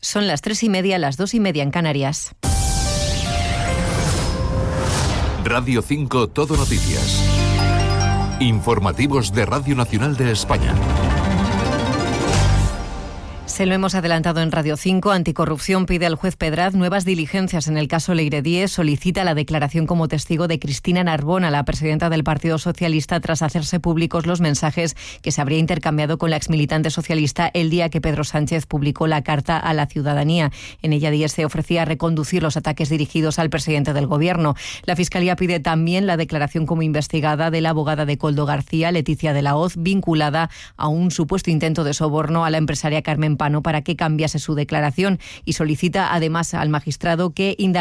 Son las 3:30, las 2:30 en Canarias. Radio 5 Todo Noticias. Informativos de Radio Nacional de España. Se lo hemos adelantado en Radio 5. Anticorrupción pide al juez Pedraz nuevas diligencias en el caso Leiredíes. Solicita la declaración como testigo de Cristina Narbona, la presidenta del Partido Socialista, tras hacerse públicos los mensajes que se habría intercambiado con la exmilitante socialista el día que Pedro Sánchez publicó la carta a la ciudadanía. En ella Díez se ofrecía a reconducir los ataques dirigidos al presidente del Gobierno. La Fiscalía pide también la declaración como investigada de la abogada de Koldo García, Leticia de la Hoz, vinculada a un supuesto intento de soborno a la empresaria Carmen Pano para que cambiase su declaración, y solicita además al magistrado que indague